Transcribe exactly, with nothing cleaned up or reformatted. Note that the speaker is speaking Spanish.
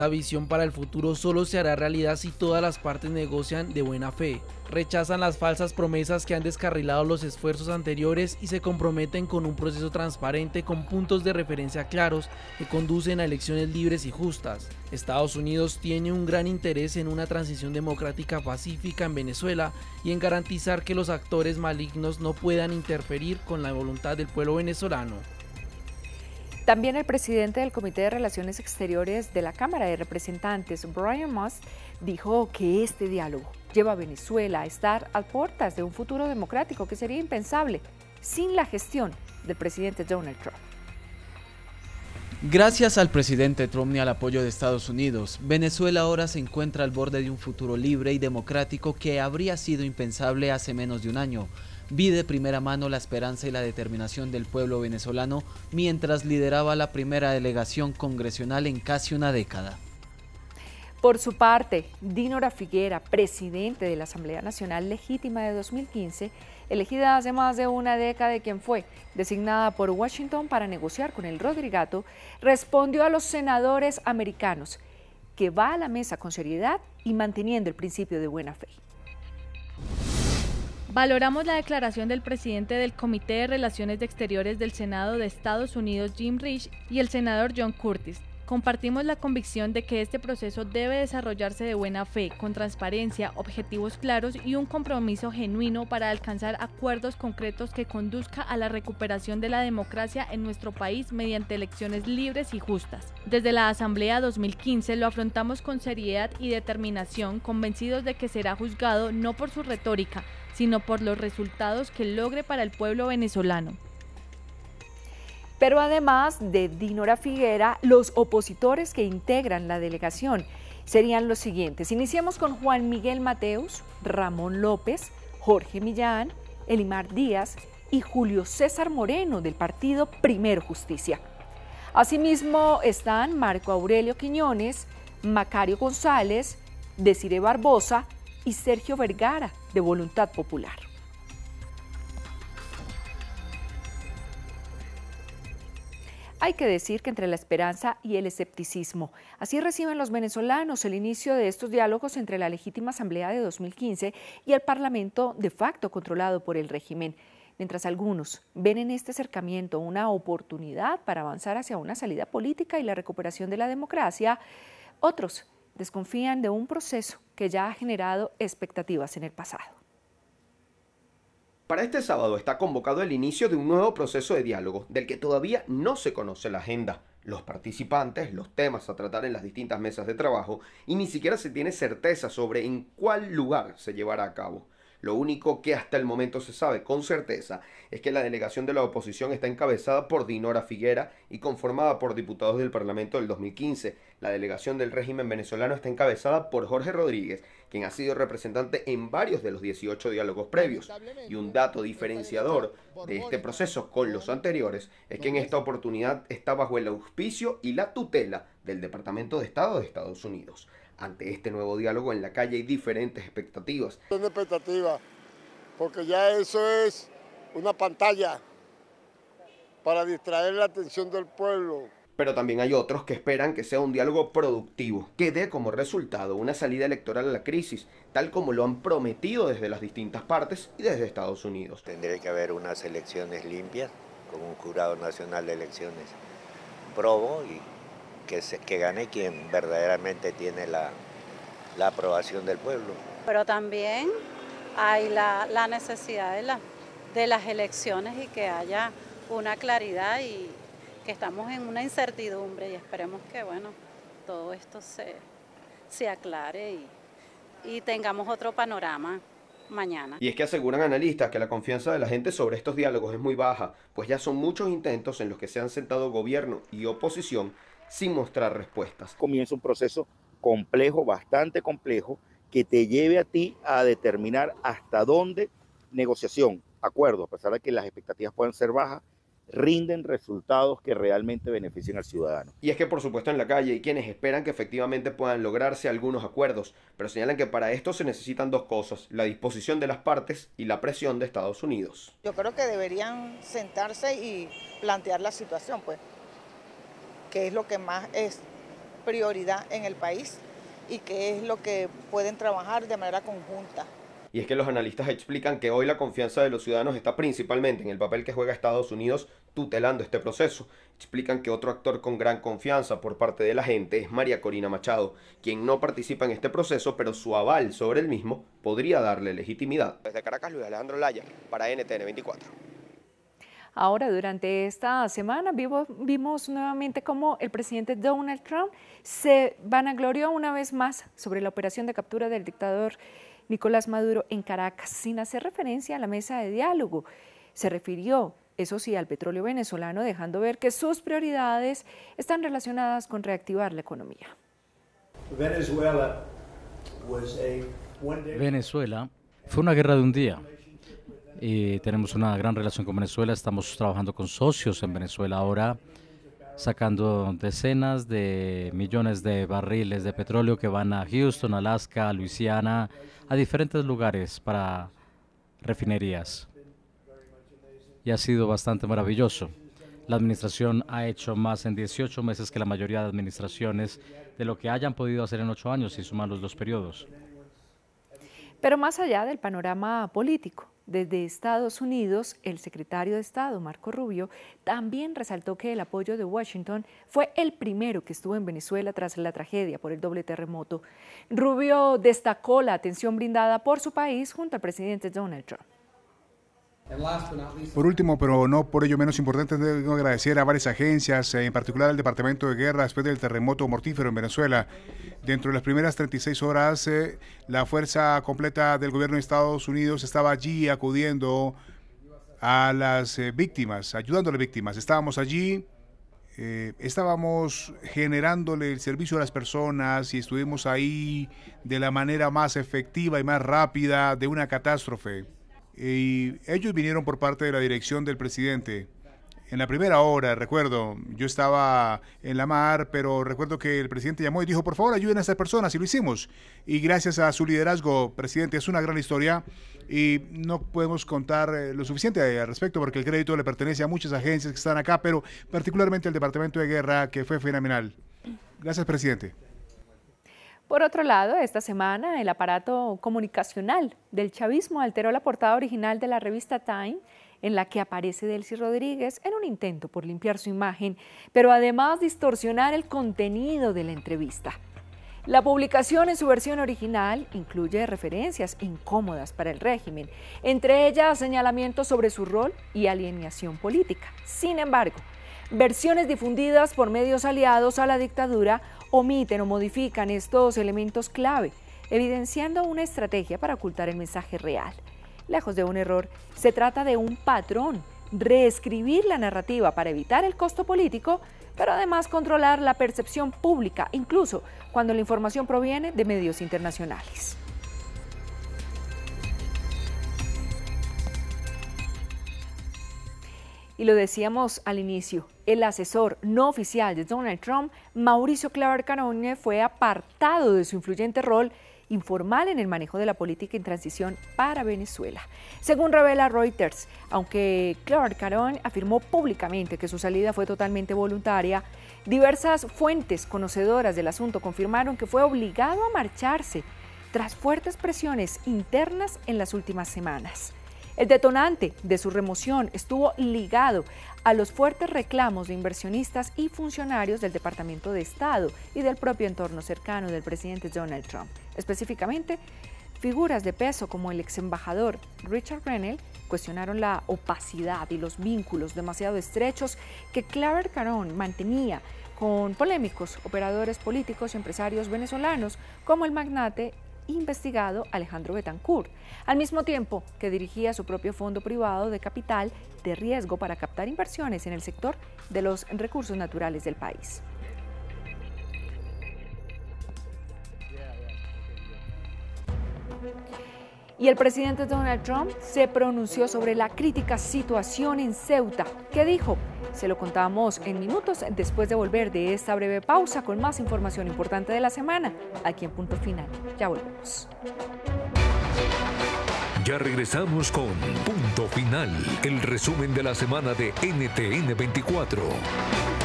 La visión para el futuro solo se hará realidad si todas las partes negocian de buena fe, rechazan las falsas promesas que han descarrilado los esfuerzos anteriores y se comprometen con un proceso transparente con puntos de referencia claros que conducen a elecciones libres y justas. Estados Unidos tiene un gran interés en una transición democrática pacífica en Venezuela y en garantizar que los actores malignos no puedan interferir con la voluntad del pueblo venezolano. También el presidente del Comité de Relaciones Exteriores de la Cámara de Representantes, Brian Must, dijo que este diálogo lleva a Venezuela a estar a puertas de un futuro democrático que sería impensable sin la gestión del presidente Donald Trump. Gracias al presidente Trump y al apoyo de Estados Unidos, Venezuela ahora se encuentra al borde de un futuro libre y democrático que habría sido impensable hace menos de un año. Vi de primera mano la esperanza y la determinación del pueblo venezolano mientras lideraba la primera delegación congresional en casi una década. Por su parte, Dinora Figuera, presidente de la Asamblea Nacional Legítima de dos mil quince, elegida hace más de una década y quien fue designada por Washington para negociar con el Rodrigato, respondió a los senadores americanos que va a la mesa con seriedad y manteniendo el principio de buena fe. Valoramos la declaración del presidente del Comité de Relaciones Exteriores del Senado de Estados Unidos, Jim Risch, y el senador John Curtis. Compartimos la convicción de que este proceso debe desarrollarse de buena fe, con transparencia, objetivos claros y un compromiso genuino para alcanzar acuerdos concretos que conduzca a la recuperación de la democracia en nuestro país mediante elecciones libres y justas. Desde la Asamblea dos mil quince lo afrontamos con seriedad y determinación, convencidos de que será juzgado no por su retórica, sino por los resultados que logre para el pueblo venezolano. Pero además de Dinora Figuera, los opositores que integran la delegación serían los siguientes. Iniciamos con Juan Miguel Mateus, Ramón López, Jorge Millán, Elimar Díaz y Julio César Moreno del partido Primero Justicia. Asimismo están Marco Aurelio Quiñones, Macario González, Desiree Barbosa y Sergio Vergara de Voluntad Popular. Hay que decir que entre la esperanza y el escepticismo, así reciben los venezolanos el inicio de estos diálogos entre la legítima Asamblea de dos mil quince y el Parlamento de facto controlado por el régimen. Mientras algunos ven en este acercamiento una oportunidad para avanzar hacia una salida política y la recuperación de la democracia, otros desconfían de un proceso que ya ha generado expectativas en el pasado. Para este sábado está convocado el inicio de un nuevo proceso de diálogo, del que todavía no se conoce la agenda, los participantes, los temas a tratar en las distintas mesas de trabajo, y ni siquiera se tiene certeza sobre en cuál lugar se llevará a cabo. Lo único que hasta el momento se sabe con certeza es que la delegación de la oposición está encabezada por Dinora Figuera y conformada por diputados del Parlamento del dos mil quince. La delegación del régimen venezolano está encabezada por Jorge Rodríguez, quien ha sido representante en varios de los dieciocho diálogos previos. Y un dato diferenciador de este proceso con los anteriores es que en esta oportunidad está bajo el auspicio y la tutela del Departamento de Estado de Estados Unidos. Ante este nuevo diálogo en la calle hay diferentes expectativas. Una expectativa, porque ya eso es una pantalla para distraer la atención del pueblo. Pero también hay otros que esperan que sea un diálogo productivo, que dé como resultado una salida electoral a la crisis, tal como lo han prometido desde las distintas partes y desde Estados Unidos. Tendría que haber unas elecciones limpias, con un jurado nacional de elecciones probo y que, se, que gane quien verdaderamente tiene la, la aprobación del pueblo. Pero también hay la, la necesidad de, la, de las elecciones y que haya una claridad y que estamos en una incertidumbre y esperemos que bueno, todo esto se, se aclare y, y tengamos otro panorama mañana. Y es que aseguran analistas que la confianza de la gente sobre estos diálogos es muy baja, pues ya son muchos intentos en los que se han sentado gobierno y oposición sin mostrar respuestas. Comienza un proceso complejo, bastante complejo, que te lleve a ti a determinar hasta dónde negociación, acuerdo, a pesar de que las expectativas puedan ser bajas, rinden resultados que realmente beneficien al ciudadano. Y es que por supuesto en la calle hay quienes esperan que efectivamente puedan lograrse algunos acuerdos, pero señalan que para esto se necesitan dos cosas, la disposición de las partes y la presión de Estados Unidos. Yo creo que deberían sentarse y plantear la situación, pues, que es lo que más es prioridad en el país y qué es lo que pueden trabajar de manera conjunta. Y es que los analistas explican que hoy la confianza de los ciudadanos está principalmente en el papel que juega Estados Unidos tutelando este proceso. Explican que otro actor con gran confianza por parte de la gente es María Corina Machado, quien no participa en este proceso, pero su aval sobre el mismo podría darle legitimidad. Desde Caracas, Luis Alejandro Laya, para N T N veinticuatro. Ahora, durante esta semana vivo, vimos nuevamente cómo el presidente Donald Trump se vanaglorió una vez más sobre la operación de captura del dictador Nicolás Maduro en Caracas, sin hacer referencia a la mesa de diálogo. Se refirió, eso sí, al petróleo venezolano, dejando ver que sus prioridades están relacionadas con reactivar la economía. Venezuela fue una guerra de un día. Y tenemos una gran relación con Venezuela, estamos trabajando con socios en Venezuela ahora, sacando decenas de millones de barriles de petróleo que van a Houston, Alaska, Luisiana, a diferentes lugares para refinerías. Y ha sido bastante maravilloso. La administración ha hecho más en dieciocho meses que la mayoría de administraciones de lo que hayan podido hacer en ocho años si suman los dos periodos. Pero más allá del panorama político, desde Estados Unidos, el secretario de Estado, Marco Rubio, también resaltó que el apoyo de Washington fue el primero que estuvo en Venezuela tras la tragedia por el doble terremoto. Rubio destacó la atención brindada por su país junto al presidente Donald Trump. Por último, pero no por ello menos importante, debo agradecer a varias agencias, en particular al Departamento de Guerra después del terremoto mortífero en Venezuela. Dentro de las primeras treinta y seis horas, eh, la fuerza completa del gobierno de Estados Unidos estaba allí acudiendo a las eh, víctimas, ayudando a las víctimas. Estábamos allí, eh, estábamos generándole el servicio a las personas y estuvimos ahí de la manera más efectiva y más rápida de una catástrofe. Y ellos vinieron por parte de la dirección del presidente. En la primera hora, recuerdo, yo estaba en la mar, pero recuerdo que el presidente llamó y dijo, por favor, ayuden a estas personas, y lo hicimos. Y gracias a su liderazgo, presidente, es una gran historia y no podemos contar lo suficiente al respecto porque el crédito le pertenece a muchas agencias que están acá, pero particularmente al Departamento de Guerra, que fue fenomenal. Gracias, presidente. Por otro lado, esta semana el aparato comunicacional del chavismo alteró la portada original de la revista Time, en la que aparece Delcy Rodríguez en un intento por limpiar su imagen, pero además distorsionar el contenido de la entrevista. La publicación en su versión original incluye referencias incómodas para el régimen, entre ellas señalamientos sobre su rol y alienación política. Sin embargo, versiones difundidas por medios aliados a la dictadura omiten o modifican estos elementos clave, evidenciando una estrategia para ocultar el mensaje real. Lejos de un error, se trata de un patrón, reescribir la narrativa para evitar el costo político, pero además controlar la percepción pública, incluso cuando la información proviene de medios internacionales. Y lo decíamos al inicio, el asesor no oficial de Donald Trump, Mauricio Claver-Caron, fue apartado de su influyente rol informal en el manejo de la política en transición para Venezuela. Según revela Reuters, aunque Claver-Caron afirmó públicamente que su salida fue totalmente voluntaria, diversas fuentes conocedoras del asunto confirmaron que fue obligado a marcharse tras fuertes presiones internas en las últimas semanas. El detonante de su remoción estuvo ligado a los fuertes reclamos de inversionistas y funcionarios del Departamento de Estado y del propio entorno cercano del presidente Donald Trump. Específicamente, figuras de peso como el ex embajador Richard Grenell cuestionaron la opacidad y los vínculos demasiado estrechos que Claver-Caron mantenía con polémicos operadores políticos y empresarios venezolanos como el magnate investigado Alejandro Betancourt, al mismo tiempo que dirigía su propio fondo privado de capital de riesgo para captar inversiones en el sector de los recursos naturales del país. Y el presidente Donald Trump se pronunció sobre la crítica situación en Ceuta. ¿Qué dijo? Se lo contamos en minutos después de volver de esta breve pausa con más información importante de la semana, aquí en Punto Final. Ya volvemos. Ya regresamos con Punto Final, el resumen de la semana de N T N veinticuatro.